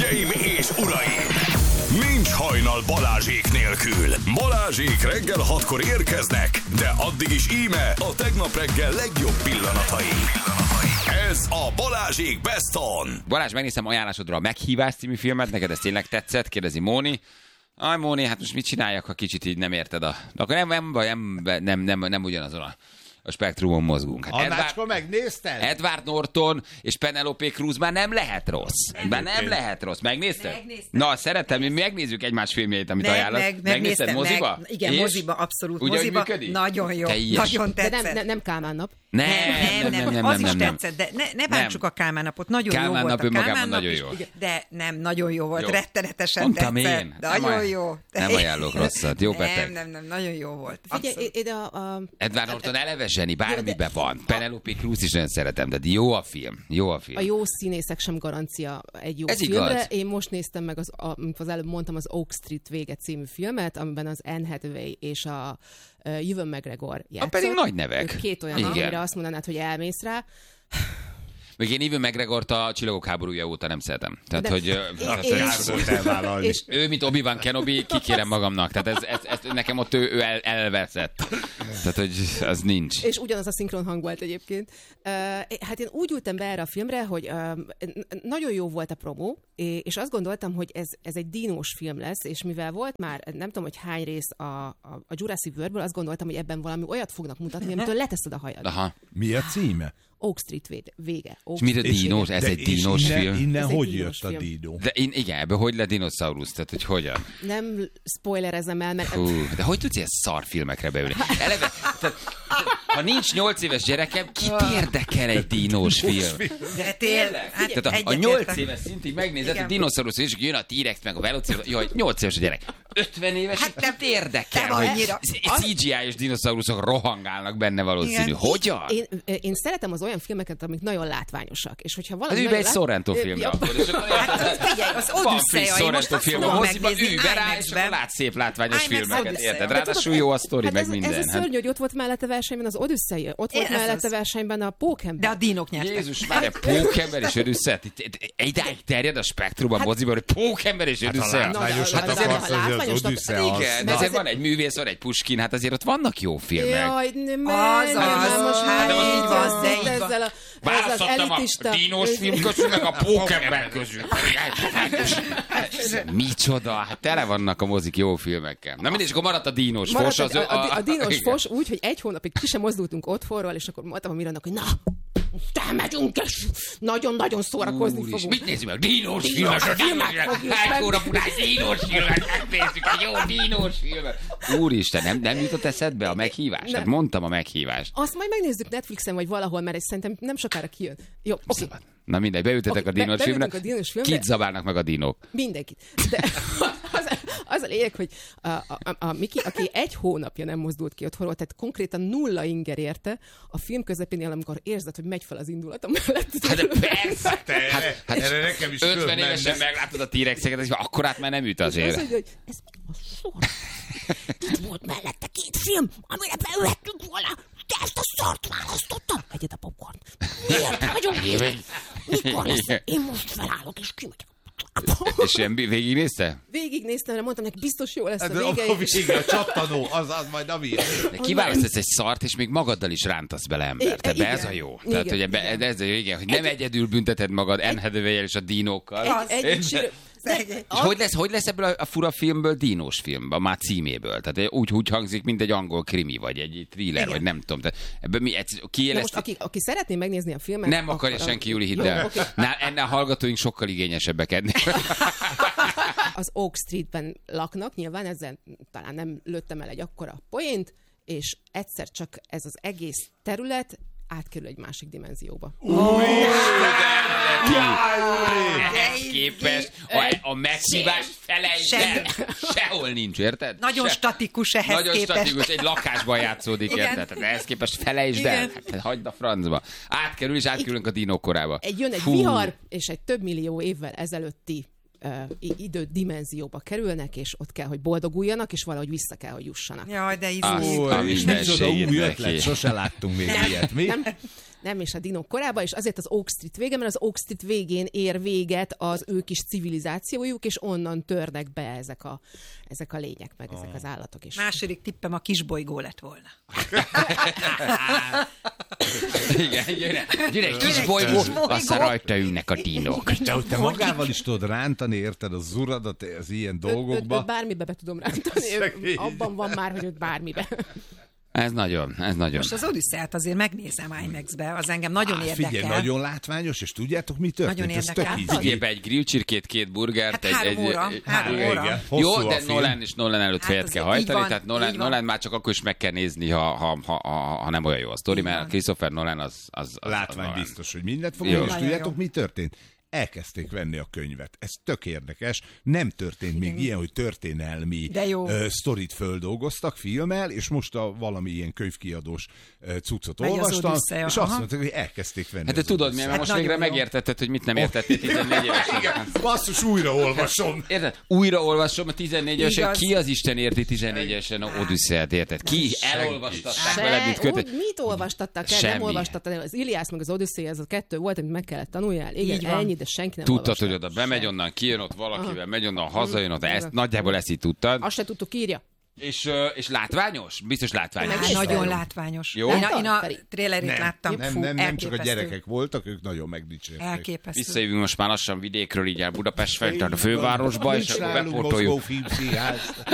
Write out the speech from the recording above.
Hölgyeim és uraim! Nincs hajnal Balázsék nélkül. Balázsék reggel 6-kor érkeznek, de addig is íme a tegnap reggel legjobb pillanatai. Ez a Balázsék Best On. Balázs, megnéztem ajánlásodra a Meghívás című filmet, neked ez tényleg tetszett? Kérdezi Móni. Aj, Móni, hát most mit csináljak, ha kicsit így nem érted Akkor nem ugyanazon a spektrumon mozgunk. Hát Annácska, megnézted? Edward Norton és Penelope Cruz már nem lehet rossz. Megnézted? Megnéztem. Na, szeretem, mi megnézzük egymás filmjeit, amit ajánlasz. Megnéztem, moziba? Igen, és? moziba, abszolút. Ugye, moziba. működik? Nagyon jó. Teljes. Nagyon De tetszett. nem Kálmán nap. Nem. Az is tetszett, de ne bántsuk a Kálmán napot. Nagyon jó Kálmán volt nap a önmagában Kálmán nap nagyon is, jó. de nem, nagyon jó volt. Jó. Rettenetesen Mondtam tetszett. én. Nagyon jó. Nem ajánlok rosszat. Jó beteg. Nem, nagyon jó volt. Figyelj, Edward Norton eleve zseni, bármibe van. Penelope Cruz is nagyon szeretem, de jó a film. a jó színészek sem garancia egy jó Ez filmre. igaz. Én most néztem meg, amit az előbb mondtam, az Oak Street vége című filmet, amiben az Anne Hathaway és a Ewan McGregor játszott. Pedig nagy nevek. Ők két olyan, Igen. amire azt mondanád, hogy elmész rá. Még én Ewan McGregort a Csillagok háborúja óta nem szeretem. Tehát, De- hogy Volt elvállalni. És ő, mint Obi-Wan Kenobi, kikérem magamnak. Tehát ez nekem ott ő elveszett. Tehát, hogy az nincs. És ugyanaz a szinkron hang volt egyébként. Hát én úgy ültem be erre a filmre, hogy nagyon jó volt a promó, és azt gondoltam, hogy ez egy dinós film lesz, és mivel volt már, nem tudom, hogy hány rész a Jurassic Worldből, azt gondoltam, hogy ebben valami olyat fognak mutatni, amitől leteszed a hajad. Aha. Mi a címe? Oak Street vége. Oak És mit a Street dinós? vége. Ez egy dinós film. Innen Ez egy hogy dínos jött a film. díno? De igen, ebből hogy lett dinoszaurusz? Tehát, hogy hogyan? Nem spoilerezem el, mert... Hú, de hogy tudsz ilyen szar filmekre beülni? Eleve, tehát, ha nincs 8 éves gyerekem, kit érdekel egy dinós film? De tényleg. Hát Tehát a 8 éves szintig megnézed, Igen. a dinoszaurusz, és jön a T-rex, meg a velociraptor, jaj, 8 éves a gyerek. 50 éves, Hát hát nem érdekel, nem hogy annyira. CGI-os dinoszauruszok rohangálnak benne valószínű. Igen. Hogyan? Én szeretem az olyan filmeket, amik nagyon látványosak. És hogyha valami Hát ülj be egy Sorrento filmre Ja. akkor, és akkor Hát figyelj, az van friss Odüsszeja, én most Sorrento azt film a fogom moziba, megnézni ülj be rá, és IMAX-ben. akkor látsz szép látványos IMAX filmeket, Odüsszeja. érted? De Ráadásul jó a sztori, meg ez minden. a szörnyű, hogy ott volt mellette versenyben az Odüsszei, ott volt Ez az. mellette versenyben a Pókember. De a dínok nyertek. Jézus, már egy Pókember és Odüsszeja. Idáig terjed a spektrum a moziban, hogy Pókember és Odüsszeja. Látványosat Hát akarsz, azért az látványosnak- Odüsszea az. Igen, de Na. azért van egy művész, van egy Puskin, hát azért ott vannak jó filmek. Jaj, Az, most már hát de most így így van, de így van. ezzel az Választottam a elitista... dínos film közül, meg a Pókember közül. Micsoda, hát tele vannak a mozik jó filmekkel. Na mindegy, akkor maradt a dínos Maradt fos. a dínos igen. fos úgy, hogy egy hónapig ki sem mozdultunk otthonról, és akkor mondtam a Mirannak, hogy na, elmegyünk, és nagyon-nagyon szórakozni Úr is, fogunk. mit nézzük meg? Dínos filmet, filmet fogjuk egy meg. hónap után dínos filmet, megnézzük egy jó dínos filmet. Úristen, nem jutott eszedbe a meghívás? Nem. Hát mondtam a meghívást. Azt majd megnézzük Netflixen, vagy valahol, mert szerintem nem sokára kijön. Jó, oké. Na mindegy, beültetek Oké, a dínos filmre. beültünk a dínos filmre. Kit zabálnak meg a dinók? Mindenkit. De az a lényeg, hogy a Miki, aki egy hónapja nem mozdult ki otthonról, tehát konkrétan 0 inger érte, a film közepénél, amikor érzed, hogy megy fel az indulatom mellett. Hát de persze! Hát erre nekem is 50 fölmenne. évesen meglátod a T-rexeket, és akkorát már nem üt Az, azért. hogy ez mi a szor? Itt volt mellette 2 film, amire beülhettünk volna, de ezt a szart választottam. Egyed a popcorn. Miért vagyunk? Mikor lesz? Én most felállok, és kimegyek. És ilyen végignézte? Végignéztem, mert mondtam neki, biztos jó lesz a De vége. a vége, a csattanó, az majd a miért. De kiválasztasz egy szart, és még magaddal is rántasz bele embert. Tehát Igen. ez a jó. Tehát, Igen, hogy ez a jó, igen, hogy nem egyedül bünteted magad Anne Hathaway-el és a dinókkal. És hogy lesz ebből a fura filmből dinós film, a már címéből? Tehát úgy hangzik, mint egy angol krimi, vagy egy thriller, Igen. vagy nem tudom. Tehát ebből mi, Most, aki szeretné megnézni a filmet... nem akarja akkor senki, Júli, hidd el. Jó, oké. Ennél a hallgatóink sokkal igényesebbek ennél. Az Oak Streetben laknak, nyilván ezzel talán nem lőttem el egy akkora poént, és egyszer csak ez az egész terület átkerül egy másik dimenzióba. Ehhez képest a meghívás felejtsd el. Sehol nincs, érted? Nagyon statikus ehhez Nagyon képest. statikus, egy lakásban játszódik, Igen. érted? Tehát ehhez képest felejtsd el. Igen. Hát hagyd a francba. Átkerül, és átkerülünk a dinók korába. Jön egy vihar, és egy több millió évvel ezelőtti idődimenzióba kerülnek, és ott kell, hogy boldoguljanak, és valahogy vissza kell, hogy jussanak. Jaj, de Azt izé. a És micsoda mindenségét új neki. ötlet, sose láttunk még ilyet, mi? Nem, és a dinók korában, és azért az Oak Street vége, mert az Oak Street végén ér véget az ő kis civilizációjuk, és onnan törnek be ezek a lények, meg ezek az állatok is. Második tippem a kisbolygó lett volna. Igen, gyere egy kis bolygó, aztán rajta ülnek a dinók. De hogy te magával is tudod rántani, érted, az uradat az ilyen dolgokba. Őt bármibe be tudom rántani. Abban van már, hogy őt bármibe. Ez nagyon. Most az Odüsszeiát azért megnézem IMAX-be, az engem nagyon érdekel. Figyelj, nagyon látványos, és tudjátok, mi történt? Nagyon Ez érdekel. tök ízlé. Vigyél egy grillcsirkét, 2 burgert, Hát 3 óra. 3 óra. Igen, Jó, hosszú a de film. Nolan előtt Hát fejet kell azért így hajtani, van, tehát így van. Nolan már csak akkor is meg kell nézni, ha nem olyan jó a sztori, mert Christopher Nolan az Látvány Nolan. biztos, hogy mindent Jó. fogunk, és Nagyon tudjátok, jó. mi történt? Elkezdték venni a könyvet. Ez tök érdekes. Nem történt még ilyen, hogy történelmi De jó. sztorit földolgoztak filmmel, és most valami ilyen könyvkiadós cuccot Megy az olvastam, Odüsszeia, és azt aha. mondták, hogy elkezdték venni. Hát de az tudod mi, Odüsszeiát. mert most nagyon végre jó. megértetted, hogy mit nem értettél 14 évesen. Basszus, újra olvasom. Érted? Újra olvasom a 14 évesen, Igaz. ki az Isten érti 14 évesen a Odüsszeiát, érted? Ki elolvastatták veled, mint kötet? Mit olvastattak el? Semmi. Nem olvastattad el. Az Iliász meg az Odüsszei, ez a 2 volt, amit meg kellett tanuljál. Igen, Így van. ennyi, de senki nem Tudtad, olvasta. hogy oda bemegy onnan, kijön ott valakivel, megy onnan, hazajön ott, nagyjából ezt így tudtad. Azt se tudtuk, írja. És látványos? Biztos látványos. Meg Nagyon Feri. látványos. Jó. Én a Feri. trailerét láttam. Nem Fú, csak a elképesztő. gyerekek voltak, ők nagyon megdicsérték. Elképesztő. Visszajövünk most már lassan vidékről, így el Budapest felé, a fővárosba, és Nincs akkor nálunk bepótoljuk. Moszkó Filmszínház.